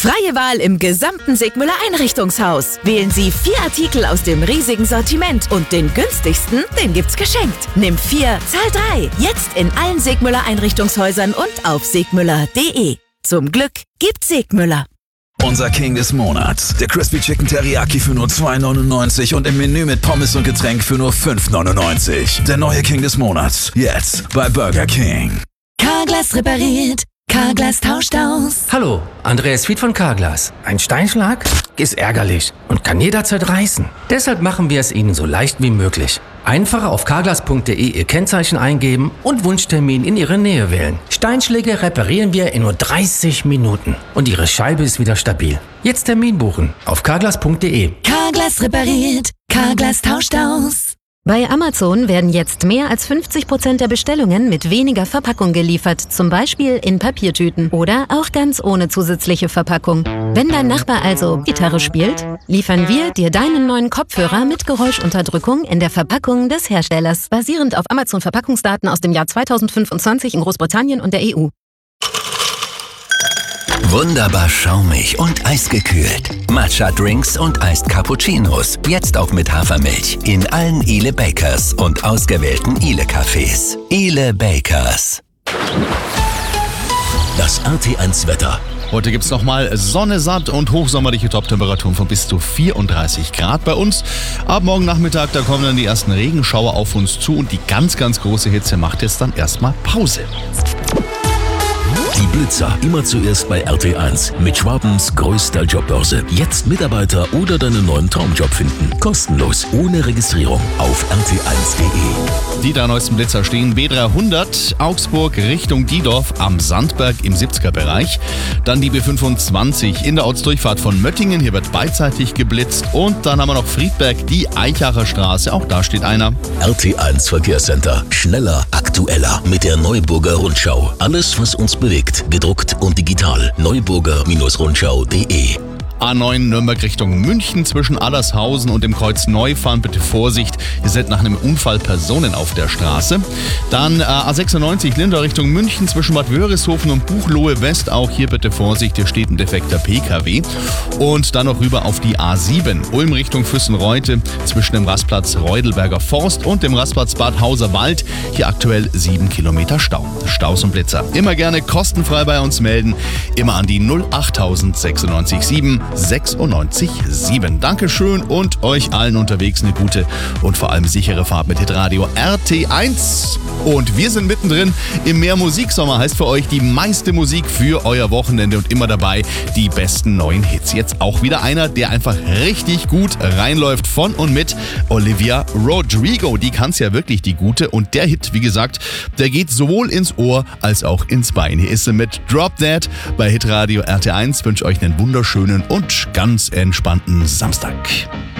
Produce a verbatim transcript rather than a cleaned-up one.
Freie Wahl im gesamten Sigmüller Einrichtungshaus. Wählen Sie vier Artikel aus dem riesigen Sortiment und den günstigsten, den gibt's geschenkt. Nimm vier, zahl drei. Jetzt in allen Sigmüller Einrichtungshäusern und auf sigmüller punkt de. Zum Glück gibt's Sigmüller. Unser King des Monats. Der Crispy Chicken Teriyaki für nur zwei neunundneunzig und im Menü mit Pommes und Getränk für nur fünf neunundneunzig. Der neue King des Monats. Jetzt bei Burger King. Carglass repariert. Carglass tauscht aus. Hallo, Andreas Fied von Carglass. Ein Steinschlag ist ärgerlich und kann jederzeit reißen. Deshalb machen wir es Ihnen so leicht wie möglich. Einfach auf carglass punkt de Ihr Kennzeichen eingeben und Wunschtermin in Ihre Nähe wählen. Steinschläge reparieren wir in nur dreißig Minuten und Ihre Scheibe ist wieder stabil. Jetzt Termin buchen auf carglass punkt de. Carglass repariert. Carglass tauscht aus. Bei Amazon werden jetzt mehr als fünfzig Prozent der Bestellungen mit weniger Verpackung geliefert, zum Beispiel in Papiertüten oder auch ganz ohne zusätzliche Verpackung. Wenn dein Nachbar also Gitarre spielt, liefern wir dir deinen neuen Kopfhörer mit Geräuschunterdrückung in der Verpackung des Herstellers, basierend auf Amazon-Verpackungsdaten aus dem Jahr zweitausendfünfundzwanzig in Großbritannien und der E U. Wunderbar schaumig und eisgekühlt. Matcha-Drinks und Iced Cappuccinos. Jetzt auch mit Hafermilch. In allen Ile Bakers und ausgewählten Ile Cafés. Ile Bakers. Das R T eins Wetter. Heute gibt's nochmal Sonne satt und hochsommerliche Toptemperaturen von bis zu vierunddreißig Grad bei uns. Ab morgen Nachmittag, da kommen dann die ersten Regenschauer auf uns zu und die ganz, ganz große Hitze macht jetzt dann erstmal Pause. Die Blitzer immer zuerst bei R T eins mit Schwabens größter Jobbörse. Jetzt Mitarbeiter oder deinen neuen Traumjob finden. Kostenlos, ohne Registrierung auf r t eins punkt de. Die drei neuesten Blitzer stehen B dreihundert Augsburg Richtung Diedorf am Sandberg im siebziger Bereich. Dann die B fünfundzwanzig in der Ortsdurchfahrt von Möttingen. Hier wird beidseitig geblitzt. Und dann haben wir noch Friedberg, die Eichacher Straße. Auch da steht einer. R T eins Verkehrscenter. Schneller, aktueller mit der Neuburger Rundschau. Alles, was uns bewegt. Gedruckt und digital. neuburger Rundschau punkt de. A neun Nürnberg Richtung München zwischen Allershausen und dem Kreuz Neufahren. Bitte Vorsicht, ihr seid nach einem Unfall Personen auf der Straße. Dann äh, A sechsundneunzig Lindau Richtung München zwischen Bad Wörishofen und Buchloe West. Auch hier bitte Vorsicht, hier steht ein defekter P K W. Und dann noch rüber auf die A sieben Ulm Richtung Füssenreute zwischen dem Rastplatz Reudelberger Forst und dem Rastplatz Bad Hauser Wald. Hier aktuell sieben Kilometer Stau. Staus und Blitzer. Immer gerne kostenfrei bei uns melden. Immer an die null acht sechsundneunzig sieben sechsundneunzig sieben. Dankeschön und euch allen unterwegs eine gute und vor allem sichere Fahrt mit Hitradio R T eins. Und wir sind mittendrin im Mehr Musiksommer. Heißt für euch die meiste Musik für euer Wochenende und immer dabei die besten neuen Hits. Jetzt auch wieder einer, der einfach richtig gut reinläuft von und mit Olivia Rodrigo. Die kann's ja wirklich, die gute. Und der Hit, wie gesagt, der geht sowohl ins Ohr als auch ins Bein. Hier ist sie mit Drop That bei Hitradio R T eins. Ich wünsche euch einen wunderschönen und ganz entspannten Samstag.